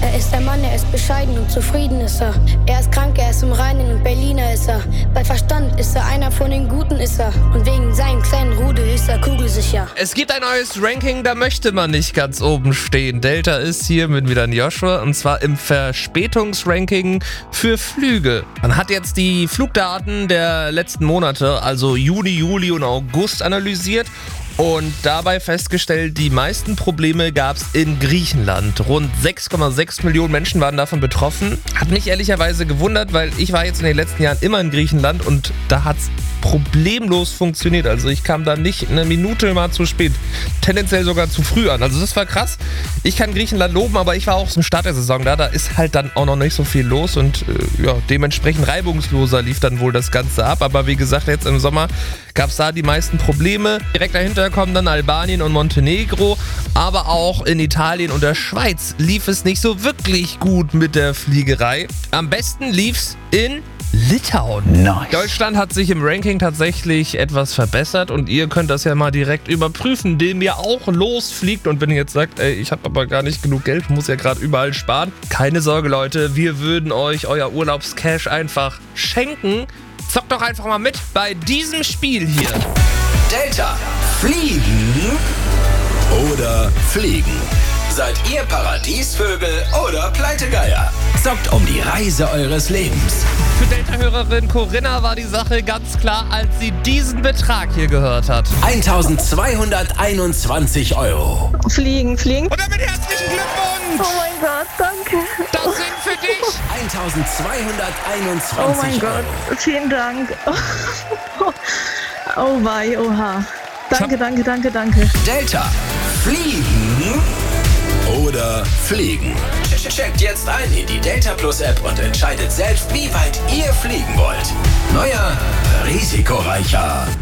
Er ist der Mann, er ist bescheiden und zufrieden ist er. Er ist krank, er ist im Reinen und Berliner ist er. Bei Verstand ist er einer von den Guten ist er. Und wegen seinem kleinen Rudel ist er kugelsicher. Es gibt ein neues Ranking, da möchte man nicht ganz oben stehen. Delta ist hier mit wieder ein Joshua und zwar im Verspätungsranking für Flüge. Man hat jetzt die Flugdaten der letzten Monate, also Juni, Juli und August analysiert und dabei festgestellt, die meisten Probleme gab es in Griechenland. Rund 6,6 Millionen Menschen waren davon betroffen. Hat mich ehrlicherweise gewundert, weil ich war jetzt in den letzten Jahren immer in Griechenland und da hat es problemlos funktioniert. Also ich kam da nicht eine Minute mal zu spät. Tendenziell sogar zu früh an. Also das war krass. Ich kann Griechenland loben, aber ich war auch zum Start der Saison da. Da ist halt dann auch noch nicht so viel los und dementsprechend reibungsloser lief dann wohl das Ganze ab. Aber wie gesagt, jetzt im Sommer gab es da die meisten Probleme. Direkt dahinter kommen dann Albanien und Montenegro. Aber auch in Italien und der Schweiz lief es nicht so wirklich gut mit der Fliegerei. Am besten lief's in Litauen. Nice. Deutschland hat sich im Ranking tatsächlich etwas verbessert und ihr könnt das ja mal direkt überprüfen, indem ihr auch losfliegt. Und wenn ihr jetzt sagt, ey, ich habe aber gar nicht genug Geld, muss ja gerade überall sparen. Keine Sorge, Leute, wir würden euch euer Urlaubscash einfach schenken. Zockt doch einfach mal mit bei diesem Spiel hier. Delta. Fliegen oder fliegen? Seid ihr Paradiesvögel oder Pleitegeier? Zockt um die Reise eures Lebens. Für Delta-Hörerin Corinna war die Sache ganz klar, als sie diesen Betrag hier gehört hat. 1.221 €. Fliegen. Und damit herzlichen Glückwunsch! Oh mein Gott, danke. Das sind für dich 1.221 Oh mein €. Gott, vielen Dank. Oh wei, oha. Danke. Delta. Fliegen oder fliegen? Checkt jetzt ein in die Delta Plus App und entscheidet selbst, wie weit ihr fliegen wollt. Neuer, risikoreicher